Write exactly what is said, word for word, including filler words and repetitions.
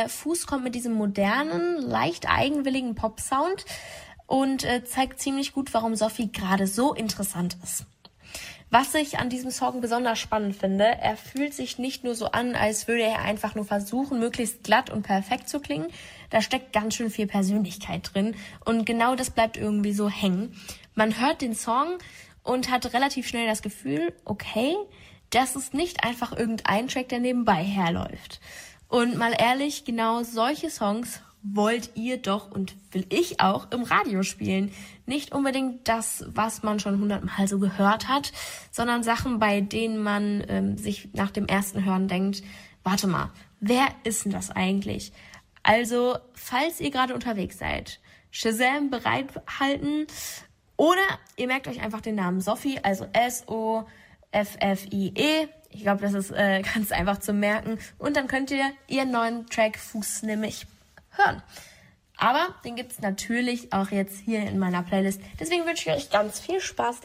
der Fuß kommt mit diesem modernen, leicht eigenwilligen Pop-Sound und äh, zeigt ziemlich gut, warum Sophie gerade so interessant ist. Was ich an diesem Song besonders spannend finde, er fühlt sich nicht nur so an, als würde er einfach nur versuchen, möglichst glatt und perfekt zu klingen. Da steckt ganz schön viel Persönlichkeit drin und genau das bleibt irgendwie so hängen. Man hört den Song und hat relativ schnell das Gefühl, okay, das ist nicht einfach irgendein Track, der nebenbei herläuft. Und mal ehrlich, genau solche Songs wollt ihr doch und will ich auch im Radio spielen. Nicht unbedingt das, was man schon hundertmal so gehört hat, sondern Sachen, bei denen man ähm, sich nach dem ersten Hören denkt, warte mal, wer ist denn das eigentlich? Also, falls ihr gerade unterwegs seid, Shazam bereithalten oder ihr merkt euch einfach den Namen Sophie, also S O F F I E. Ich glaube, das ist äh, ganz einfach zu merken. Und dann könnt ihr ihren neuen Track Fuß nämlich hören. Aber den gibt's natürlich auch jetzt hier in meiner Playlist. Deswegen wünsche ich euch ganz viel Spaß dabei.